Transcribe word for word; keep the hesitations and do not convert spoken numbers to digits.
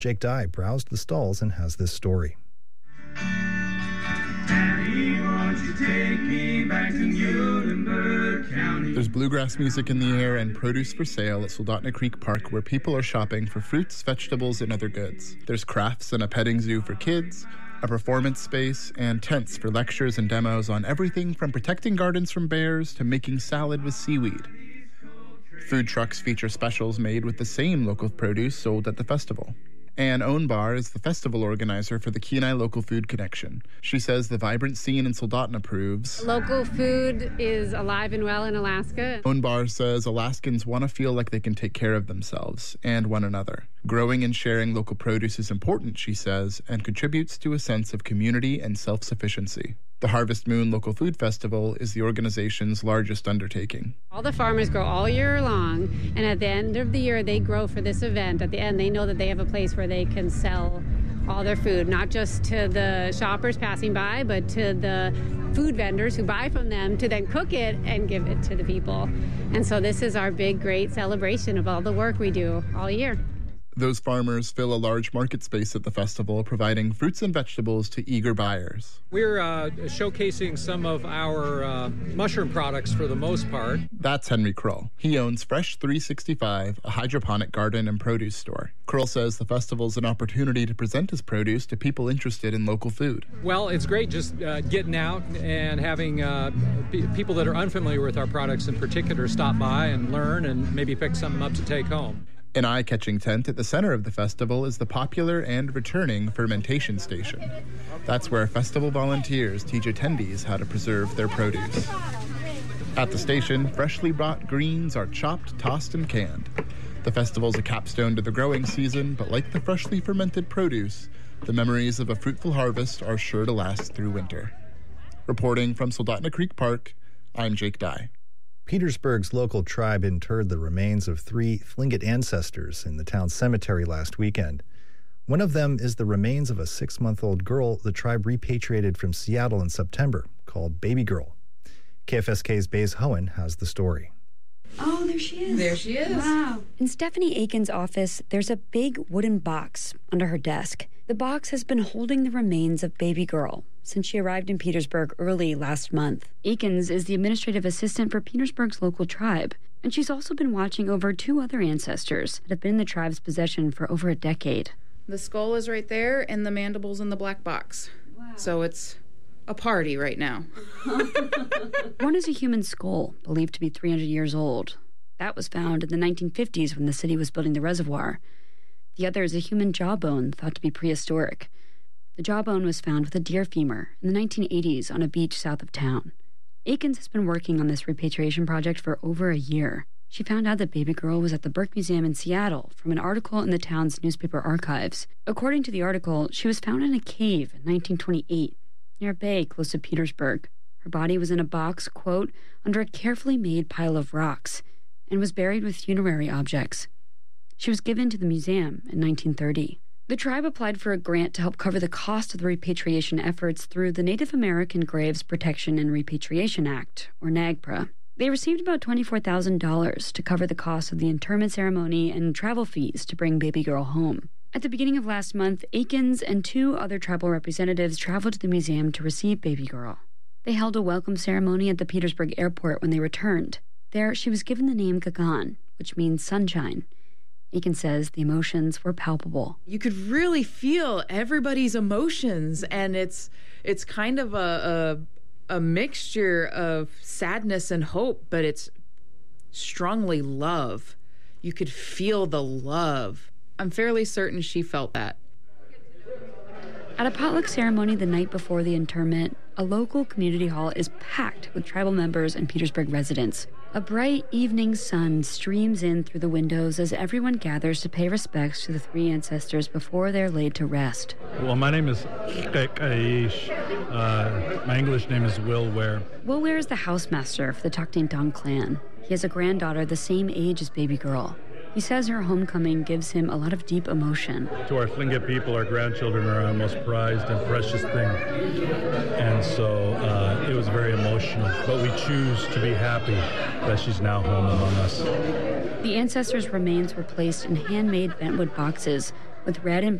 Jake Dye browsed the stalls and has this story. Daddy, won't you take me back to Muhlenberg County? There's bluegrass music in the air and produce for sale at Soldotna Creek Park, where people are shopping for fruits, vegetables, and other goods. There's crafts and a petting zoo for kids, a performance space, and tents for lectures and demos on everything from protecting gardens from bears to making salad with seaweed. Food trucks feature specials made with the same local produce sold at the festival. Ann Ownbar is the festival organizer for the Kenai Local Food Connection. She says the vibrant scene in Soldotna proves local food is alive and well in Alaska. Ownbar says Alaskans want to feel like they can take care of themselves and one another. Growing and sharing local produce is important, she says, and contributes to a sense of community and self-sufficiency. The Harvest Moon Local Food Festival is the organization's largest undertaking. All the farmers grow all year long, and at the end of the year, they grow for this event. At the end, they know that they have a place where they can sell all their food, not just to the shoppers passing by, but to the food vendors who buy from them to then cook it and give it to the people. And so this is our big, great celebration of all the work we do all year. Those farmers fill a large market space at the festival, providing fruits and vegetables to eager buyers. We're uh, showcasing some of our uh, mushroom products for the most part. That's Henry Krull. He owns Fresh three sixty-five, a hydroponic garden and produce store. Krull says the festival's an opportunity to present his produce to people interested in local food. Well, it's great just uh, getting out and having uh, p- people that are unfamiliar with our products in particular stop by and learn and maybe pick something up to take home. An eye-catching tent at the center of the festival is the popular and returning fermentation station. That's where festival volunteers teach attendees how to preserve their produce. At the station, freshly brought greens are chopped, tossed, and canned. The festival's a capstone to the growing season, but like the freshly fermented produce, the memories of a fruitful harvest are sure to last through winter. Reporting from Soldotna Creek Park, I'm Jake Dye. Petersburg's local tribe interred the remains of three Tlingit ancestors in the town's cemetery last weekend. One of them is the remains of a six-month-old girl the tribe repatriated from Seattle in September, called Baby Girl. K F S K's Baze Hohen has the story. Oh, there she is. There she is. Wow. In Stephanie Aiken's office, there's a big wooden box under her desk. The box has been holding the remains of Baby Girl since she arrived in Petersburg early last month. Aikens is the administrative assistant for Petersburg's local tribe, and she's also been watching over two other ancestors that have been in the tribe's possession for over a decade. The skull is right there, and the mandible's in the black box. Wow. So it's a party right now. One is a human skull, believed to be three hundred years old. That was found in the nineteen fifties when the city was building the reservoir. The other is a human jawbone thought to be prehistoric. The jawbone was found with a deer femur in the nineteen eighties on a beach south of town. Aikens has been working on this repatriation project for over a year. She found out that Baby Girl was at the Burke Museum in Seattle from an article in the town's newspaper archives. According to the article, she was found in a cave in nineteen twenty-eight, near a bay close to Petersburg. Her body was in a box, quote, under a carefully made pile of rocks, and was buried with funerary objects. She was given to the museum in nineteen thirty. The tribe applied for a grant to help cover the cost of the repatriation efforts through the Native American Graves Protection and Repatriation Act, or NAGPRA. They received about twenty-four thousand dollars to cover the cost of the interment ceremony and travel fees to bring Baby Girl home. At the beginning of last month, Aikens and two other tribal representatives traveled to the museum to receive Baby Girl. They held a welcome ceremony at the Petersburg airport when they returned. There, she was given the name Gagan, which means sunshine. Aiken says the emotions were palpable. You could really feel everybody's emotions, and it's it's kind of a, a a mixture of sadness and hope, but it's strongly love. You could feel the love. I'm fairly certain she felt that. At a potluck ceremony the night before the interment, a local community hall is packed with tribal members and Petersburg residents. A bright evening sun streams in through the windows as everyone gathers to pay respects to the three ancestors before they're laid to rest. Well, my name is Shkek Aish. Uh, my English name is Will Ware. Will Ware is the housemaster for the Taktintong clan. He has a granddaughter the same age as Baby Girl. He says her homecoming gives him a lot of deep emotion. To our Tlingit people, our grandchildren are our most prized and precious thing. And so uh, it was very emotional. But we choose to be happy that she's now home among us. The ancestors' remains were placed in handmade bentwood boxes with red and